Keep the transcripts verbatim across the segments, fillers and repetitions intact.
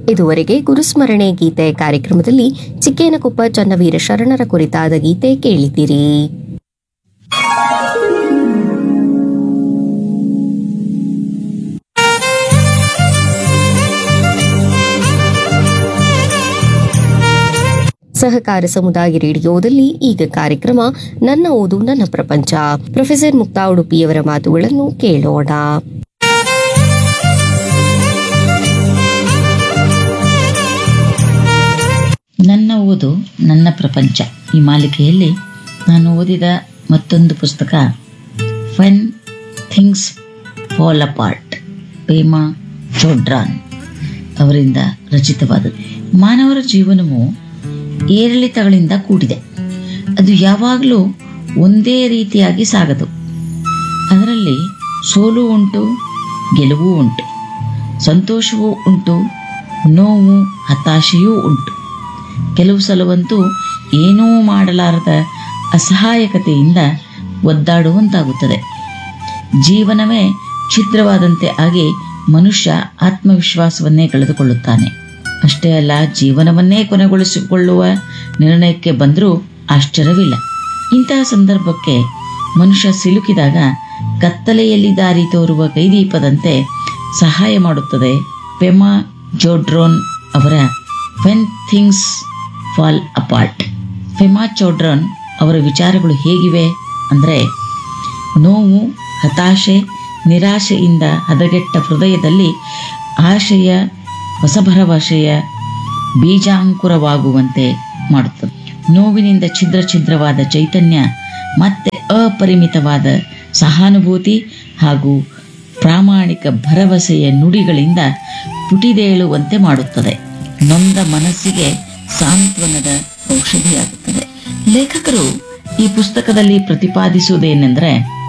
ಇದುವರೆಗೆ ಗುರುಸ್ಮರಣೆ ಗೀತೆ ಕಾರ್ಯಕ್ರಮದಲ್ಲಿ ಚಿಕ್ಕೇನಕೊಪ್ಪ ಚನ್ನವೀರ ಶರಣರ ಕುರಿತಾದ ಗೀತೆ ಕೇಳಿದಿರಿ. ಸಹಕಾರ ಸಮುದಾಯ ರೇಡಿಯೋದಲ್ಲಿ ಈಗ ಕಾರ್ಯಕ್ರಮ ನನ್ನ ಓದು ನನ್ನ ಪ್ರಪಂಚ. ಪ್ರೊಫೆಸರ್ ಮುಕ್ತಾ ಉಡುಪಿಯವರ ಮಾತುಗಳನ್ನು ಕೇಳೋಣ. ನನ್ನ ಓದು ನನ್ನ ಪ್ರಪಂಚ ಈ ಮಾಲಿಕೆಯಲ್ಲಿ ನಾನು ಓದಿದ ಮತ್ತೊಂದು ಪುಸ್ತಕ when things fall apart, Pema ಚೋಡ್ರಾನ್ ಅವರಿಂದ ರಚಿತವಾದದ್ದು. ಮಾನವರ ಜೀವನವು ಏರಿಳಿತಗಳಿಂದ ಕೂಡಿದೆ. ಅದು ಯಾವಾಗಲೂ ಒಂದೇ ರೀತಿಯಾಗಿ ಸಾಗದು. ಅದರಲ್ಲಿ ಸೋಲು ಉಂಟು, ಗೆಲುವು ಉಂಟು, ಸಂತೋಷವೂ ಉಂಟು, ನೋವು ಹತಾಶೆಯೂ ಉಂಟು. ಕೆಲವು ಸಲವಂತೂ ಏನೂ ಮಾಡಲಾರದ ಅಸಹಾಯಕತೆಯಿಂದ ಒದ್ದಾಡುವಂತಾಗುತ್ತದೆ. ಜೀವನವೇ ಛಿದ್ರವಾದಂತೆ ಆಗಿ ಮನುಷ್ಯ ಆತ್ಮವಿಶ್ವಾಸವನ್ನೇ ಕಳೆದುಕೊಳ್ಳುತ್ತಾನೆ. ಅಷ್ಟೇ ಅಲ್ಲ, ಜೀವನವನ್ನೇ ಕೊನೆಗೊಳಿಸಿಕೊಳ್ಳುವ ನಿರ್ಣಯಕ್ಕೆ ಬಂದರೂ ಆಶ್ಚರ್ಯವಿಲ್ಲ. ಇಂತಹ ಸಂದರ್ಭಕ್ಕೆ ಮನುಷ್ಯ ಸಿಲುಕಿದಾಗ ಕತ್ತಲೆಯಲ್ಲಿ ದಾರಿ ತೋರುವ ಕೈದೀಪದಂತೆ ಸಹಾಯ ಮಾಡುತ್ತದೆ ಪೆಮಾ ಚೋಡ್ರಾನ್ ಅವರ when things fall apart. Pema ಚೋಡ್ರಾನ್ ಅವರ ವಿಚಾರಗಳು ಹೇಗಿವೆ ಅಂದರೆ, ನೋವು, ಹತಾಶೆ, ನಿರಾಶೆಯಿಂದ ಹದಗೆಟ್ಟ ಹೃದಯದಲ್ಲಿ ಆಶಯ, ಹೊಸ ಭರವಸೆಯ ಬೀಜಾಂಕುರವಾಗುವಂತೆ ಮಾಡುತ್ತದೆ. ನೋವಿನಿಂದ ಛಿದ್ರ ಛಿದ್ರವಾದ ಚೈತನ್ಯ ಮತ್ತೆ ಅಪರಿಮಿತವಾದ ಸಹಾನುಭೂತಿ ಹಾಗೂ ಪ್ರಾಮಾಣಿಕ ಭರವಸೆಯ ನುಡಿಗಳಿಂದ ಪುಟಿದೇಳುವಂತೆ ಮಾಡುತ್ತದೆ. ನೊಂದ ಮನಸ್ಸಿಗೆ ಸಾಂತ್ವನದ ಔಷಧಿಯಾಗುತ್ತದೆ. ಲೇಖಕರು ಈ ಪುಸ್ತಕದಲ್ಲಿ ಪ್ರತಿಪಾದಿಸುವುದೇನೆಂದರೆ,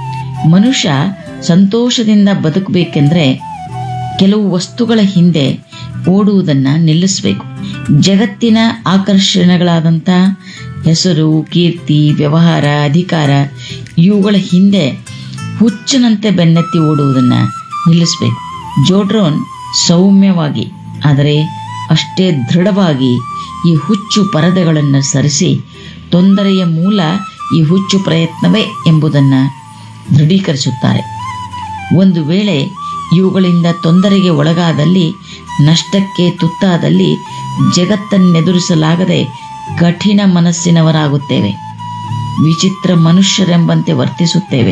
ಮನುಷ್ಯ ಸಂತೋಷದಿಂದ ಬದುಕಬೇಕೆಂದ್ರೆ ಕೆಲವು ವಸ್ತುಗಳ ಹಿಂದೆ ಓಡುವುದನ್ನು ನಿಲ್ಲಿಸಬೇಕು. ಜಗತ್ತಿನ ಆಕರ್ಷಣೆಗಳಾದಂಥ ಹೆಸರು, ಕೀರ್ತಿ, ವ್ಯವಹಾರ, ಅಧಿಕಾರ ಇವುಗಳ ಹಿಂದೆ ಹುಚ್ಚನಂತೆ ಬೆನ್ನತ್ತಿ ಓಡುವುದನ್ನು ನಿಲ್ಲಿಸಬೇಕು. ಚೋಡ್ರಾನ್ ಸೌಮ್ಯವಾಗಿ ಆದರೆ ಅಷ್ಟೇ ದೃಢವಾಗಿ ಈ ಹುಚ್ಚು ಪರದೆಗಳನ್ನು ಸರಿಸಿ ತೊಂದರೆಯ ಮೂಲ ಈ ಹುಚ್ಚು ಪ್ರಯತ್ನವೇ ಎಂಬುದನ್ನು ದೃಢೀಕರಿಸುತ್ತಾರೆ. ಒಂದು ವೇಳೆ ಇವುಗಳಿಂದ ತೊಂದರೆಗೆ ಒಳಗಾದಲ್ಲಿ, ನಷ್ಟಕ್ಕೆ ತುತ್ತಾದಲ್ಲಿ ಜಗತ್ತನ್ನೆದುರಿಸಲಾಗದೆ ಕಠಿಣ ಮನಸ್ಸಿನವರಾಗುತ್ತೇವೆ. ವಿಚಿತ್ರ ಮನುಷ್ಯರೆಂಬಂತೆ ವರ್ತಿಸುತ್ತೇವೆ.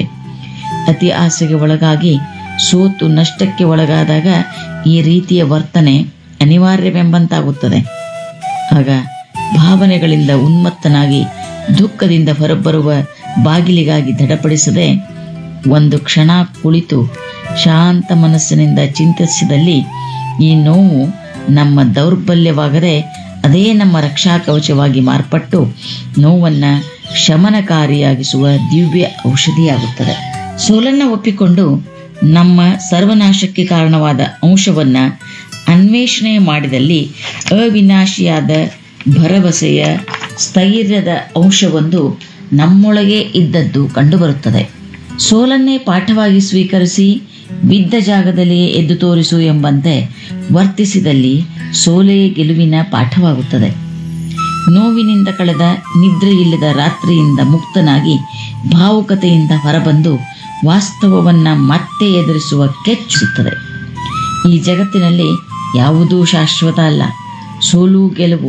ಅತಿ ಆಸೆಗೆ ಒಳಗಾಗಿ ಸೋತು ನಷ್ಟಕ್ಕೆ ಒಳಗಾದಾಗ ಈ ರೀತಿಯ ವರ್ತನೆ ಅನಿವಾರ್ಯವೆಂಬಂತಾಗುತ್ತದೆ. ಆಗ ಭಾವನೆಗಳಿಂದ ಉನ್ಮತ್ತನಾಗಿ ದುಃಖದಿಂದ ಹೊರಬರುವ ಬಾಗಿಲಿಗಾಗಿ ದೃಢಪಡಿಸದೆ ಒಂದು ಕ್ಷಣ ಕುಳಿತು ಶಾಂತ ಮನಸ್ಸಿನಿಂದ ಚಿಂತಿಸಿದಲ್ಲಿ ಈ ನೋವು ನಮ್ಮ ದೌರ್ಬಲ್ಯವಾಗದೆ ಅದೇ ನಮ್ಮ ರಕ್ಷಾ ಕವಚವಾಗಿ ಮಾರ್ಪಟ್ಟು ನೋವನ್ನು ಶಮನಕಾರಿಯಾಗಿಸುವ ದಿವ್ಯ ಔಷಧಿಯಾಗುತ್ತದೆ. ಸೋಲನ್ನು ಒಪ್ಪಿಕೊಂಡು ನಮ್ಮ ಸರ್ವನಾಶಕ್ಕೆ ಕಾರಣವಾದ ಅಂಶವನ್ನ ಅನ್ವೇಷಣೆ ಮಾಡಿದಲ್ಲಿ ಅವಿನಾಶಿಯಾದ ಭರವಸೆಯ ಸ್ಥೈರ್ಯದ ಅಂಶವೊಂದು ನಮ್ಮೊಳಗೆ ಇದ್ದದ್ದು ಕಂಡುಬರುತ್ತದೆ. ಸೋಲನ್ನೇ ಪಾಠವಾಗಿ ಸ್ವೀಕರಿಸಿ ಬಿದ್ದ ಜಾಗದಲ್ಲಿಯೇ ಎದ್ದು ತೋರಿಸು ಎಂಬಂತೆ ವರ್ತಿಸಿದಲ್ಲಿ ಸೋಲೇ ಗೆಲುವಿನ ಪಾಠವಾಗುತ್ತದೆ. ನೋವಿನಿಂದ ಕಳೆದ ನಿದ್ರೆಯಿಲ್ಲದ ರಾತ್ರಿಯಿಂದ ಮುಕ್ತನಾಗಿ ಭಾವುಕತೆಯಿಂದ ಹೊರಬಂದು ವಾಸ್ತವವನ್ನ ಮತ್ತೆ ಎದುರಿಸುವ ಕೆಚ್ಚಿಸುತ್ತದೆ. ಈ ಜಗತ್ತಿನಲ್ಲಿ ಯಾವುದೂ ಶಾಶ್ವತ ಅಲ್ಲ. ಸೋಲು ಗೆಲುವು,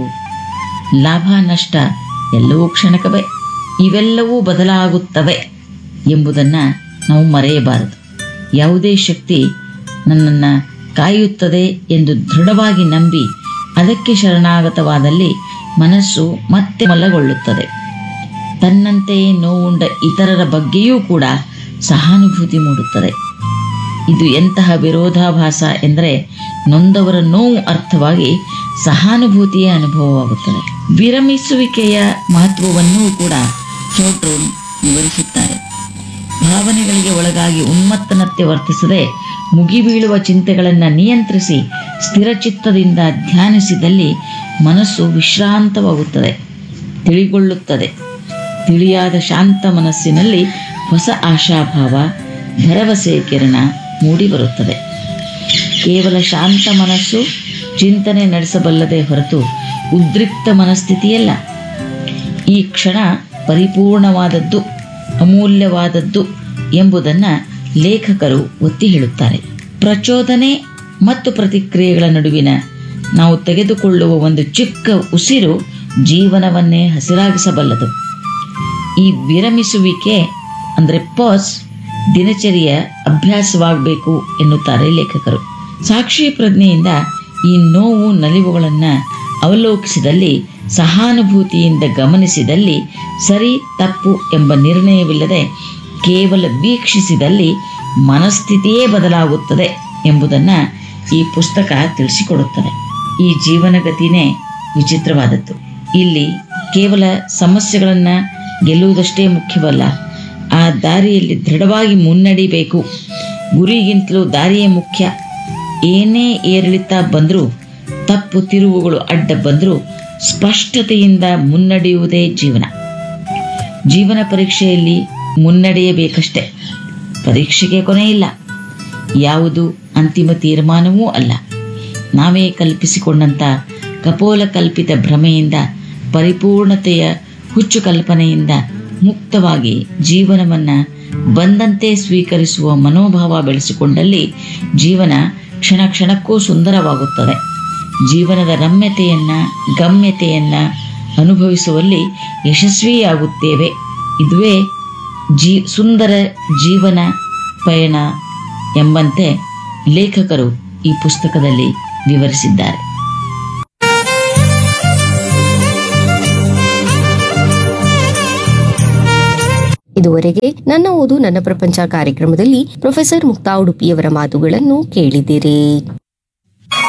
ಲಾಭ ನಷ್ಟ ಎಲ್ಲವೂ ಕ್ಷಣಿಕವೇ. ಇವೆಲ್ಲವೂ ಬದಲಾಗುತ್ತವೆ ಎಂಬುದನ್ನು ನಾವು ಮರೆಯಬಾರದು. ಯಾವುದೇ ಶಕ್ತಿ ನನ್ನನ್ನು ಕಾಯುತ್ತದೆ ಎಂದು ದೃಢವಾಗಿ ನಂಬಿ ಅದಕ್ಕೆ ಶರಣಾಗತವಾದಲ್ಲಿ ಮನಸ್ಸು ಮತ್ತೆ ಮಲಗೊಳ್ಳುತ್ತದೆ. ತನ್ನಂತೆಯೇ ನೋವುಂಡ ಇತರರ ಬಗ್ಗೆಯೂ ಕೂಡ ಸಹಾನುಭೂತಿ ಮೂಡುತ್ತದೆ. ಇದು ಎಂತಹ ವಿರೋಧಾಭಾಸ ಎಂದರೆ ನೊಂದವರ ನೋವು ಅರ್ಥವಾಗಿ ಸಹಾನುಭೂತಿಯ ಅನುಭವವಾಗುತ್ತದೆ. ವಿರಮಿಸುವಿಕೆಯ ಮಹತ್ವವನ್ನೂ ಕೂಡ ಚೋಡ್ರಾನ್ ವಿವರಿಸುತ್ತಾರೆ. ಭಾವನೆಗಳಿಗೆ ಒಳಗಾಗಿ ಉನ್ಮತ್ತನತೆ ವರ್ತಿಸದೆ ಮುಗಿಬೀಳುವ ಚಿಂತೆಗಳನ್ನು ನಿಯಂತ್ರಿಸಿ ಸ್ಥಿರಚಿತ್ತದಿಂದ ಧ್ಯಾನಿಸಿದಲ್ಲಿ ಮನಸ್ಸು ವಿಶ್ರಾಂತವಾಗುತ್ತದೆ, ತಿಳಿಗೊಳ್ಳುತ್ತದೆ. ತಿಳಿಯಾದ ಶಾಂತ ಮನಸ್ಸಿನಲ್ಲಿ ಹೊಸ ಆಶಾಭಾವ, ಭರವಸೆಯ ಕಿರಣ ಮೂಡಿಬರುತ್ತದೆ. ಕೇವಲ ಶಾಂತ ಮನಸ್ಸು ಚಿಂತನೆ ನಡೆಸಬಲ್ಲದೆ ಹೊರತು ಉದ್ರಿಕ್ತ ಮನಸ್ಥಿತಿಯಲ್ಲ. ಈ ಕ್ಷಣ ಪರಿಪೂರ್ಣವಾದದ್ದು, ಅಮೂಲ್ಯವಾದದ್ದು ಎಂಬುದನ್ನು ಲೇಖಕರು ಒತ್ತಿ ಹೇಳುತ್ತಾರೆ. ಪ್ರಚೋದನೆ ಮತ್ತು ಪ್ರತಿಕ್ರಿಯೆಗಳ ನಡುವಿನ ನಾವು ತೆಗೆದುಕೊಳ್ಳುವ ಒಂದು ಚಿಕ್ಕ ಉಸಿರು ಜೀವನವನ್ನೇ ಹಸಿರಾಗಿಸಬಲ್ಲದು. ಈ ವಿರಮಿಸುವಿಕೆ ಅಂದರೆ ಪಾಸ್ ದಿನಚರಿಯ ಅಭ್ಯಾಸವಾಗಬೇಕು ಎನ್ನುತ್ತಾರೆ ಲೇಖಕರು. ಸಾಕ್ಷಿ ಪ್ರಜ್ಞೆಯಿಂದ ಈ ನೋವು ನಲಿವುಗಳನ್ನು ಅವಲೋಕಿಸಿದಲ್ಲಿ, ಸಹಾನುಭೂತಿಯಿಂದ ಗಮನಿಸಿದಲ್ಲಿ, ಸರಿ ತಪ್ಪು ಎಂಬ ನಿರ್ಣಯವಿಲ್ಲದೆ ಕೇವಲ ವೀಕ್ಷಿಸಿದಲ್ಲಿ ಮನಸ್ಥಿತಿಯೇ ಬದಲಾಗುತ್ತದೆ ಎಂಬುದನ್ನು ಈ ಪುಸ್ತಕ ತಿಳಿಸಿಕೊಡುತ್ತದೆ. ಈ ಜೀವನಗತಿನೇ ವಿಚಿತ್ರವಾದದ್ದು. ಇಲ್ಲಿ ಕೇವಲ ಸಮಸ್ಯೆಗಳನ್ನು ಗೆಲ್ಲುವುದಷ್ಟೇ ಮುಖ್ಯವಲ್ಲ, ಆ ದಾರಿಯಲ್ಲಿ ದೃಢವಾಗಿ ಮುನ್ನಡಿಬೇಕು. ಗುರಿಗಿಂತಲೂ ದಾರಿಯೇ ಮುಖ್ಯ. ಏನೇ ಏರಿಳಿತ ಬಂದರೂ, ತಪ್ಪು ತಿರುವುಗಳು ಅಡ್ಡ ಬಂದರೂ ಸ್ಪಷ್ಟತೆಯಿಂದ ಮುನ್ನಡೆಯುವುದೇ ಜೀವನ. ಜೀವನ ಪರೀಕ್ಷೆಯಲ್ಲಿ ಮುನ್ನಡೆಯಬೇಕಷ್ಟೆ. ಪರೀಕ್ಷೆಗೆ ಕೊನೆಯಿಲ್ಲ, ಯಾವುದು ಅಂತಿಮ ತೀರ್ಮಾನವೂ ಅಲ್ಲ. ನಾವೇ ಕಲ್ಪಿಸಿಕೊಂಡಂಥ ಕಪೋಲ ಕಲ್ಪಿತ ಭ್ರಮೆಯಿಂದ, ಪರಿಪೂರ್ಣತೆಯ ಹುಚ್ಚು ಕಲ್ಪನೆಯಿಂದ ಮುಕ್ತವಾಗಿ ಜೀವನವನ್ನು ಬಂದಂತೆ ಸ್ವೀಕರಿಸುವ ಮನೋಭಾವ ಬೆಳೆಸಿಕೊಂಡಲ್ಲಿ ಜೀವನ ಕ್ಷಣ ಕ್ಷಣಕ್ಕೂ ಸುಂದರವಾಗುತ್ತದೆ. ಜೀವನದ ರಮ್ಯತೆಯನ್ನು, ಗಮ್ಯತೆಯನ್ನು ಅನುಭವಿಸುವಲ್ಲಿ ಯಶಸ್ವಿಯಾಗುತ್ತೇವೆ. ಇದುವೇ ಜೀ ಸುಂದರ ಜೀವನ ಪಯಣ ಎಂಬಂತೆ ಲೇಖಕರು ಈ ಪುಸ್ತಕದಲ್ಲಿ ವಿವರಿಸಿದ್ದಾರೆ. ಇದುವರೆಗೆ ನನ್ನ ಓದು ನನ್ನ ಪ್ರಪಂಚ ಕಾರ್ಯಕ್ರಮದಲ್ಲಿ ಪ್ರೊಫೆಸರ್ ಮುಕ್ತಾ ಉಡುಪಿಯವರ ಮಾತುಗಳನ್ನು ಕೇಳಿದಿರಿ.